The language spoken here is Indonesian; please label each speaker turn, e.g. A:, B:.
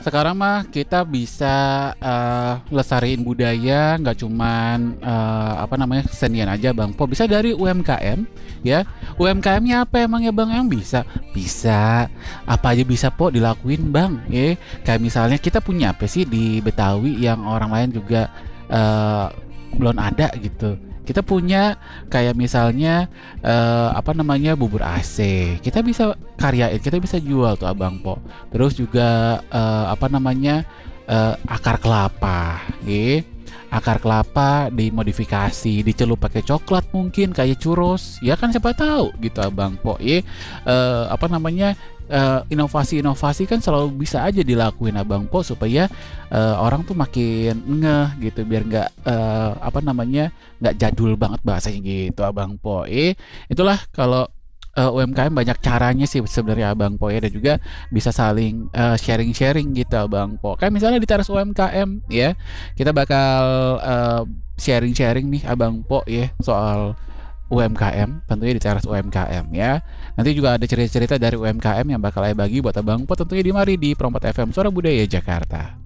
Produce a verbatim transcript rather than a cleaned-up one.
A: Sekarang mah kita bisa, eee, lestariin budaya nggak cuman, eee, apa namanya, kesenian aja Bang Po, bisa dari U M K M ya. U M K M-nya apa emang ya Bang? Emang bisa? Bisa, apa aja bisa Po dilakuin Bang, ye. Kayak misalnya kita punya apa sih di Betawi yang orang lain juga, eee, belum ada gitu. Kita punya kayak misalnya, eee, apa namanya, bubur A C, kita bisa karyain, kita bisa jual tuh Abang Po. Terus juga, eee, apa namanya, eee, akar kelapa, ye. Akar kelapa dimodifikasi, dicelup pakai coklat mungkin kayak churros, ya kan siapa tahu gitu Abang Po, ye. Eee, apa namanya, eee, inovasi-inovasi kan selalu bisa aja dilakuin Abang Po supaya, eee, orang tuh makin ngeh gitu biar nggak, eee, apa namanya, nggak jadul banget bahasanya gitu Abang Po, ye. Itulah kalau, eee, U M K M banyak caranya sih sebenarnya Abang Po ya, dan juga bisa saling, eee, sharing-sharing gitu Abang Po. Kayak misalnya di teras U M K M ya, kita bakal, eee, sharing-sharing nih Abang Po ya soal U M K M, tentunya di teras U M K M ya. Nanti juga ada cerita-cerita dari U M K M yang bakal saya bagi buat Abang Po tentunya di mari di Prompat F M Suara Budaya Jakarta.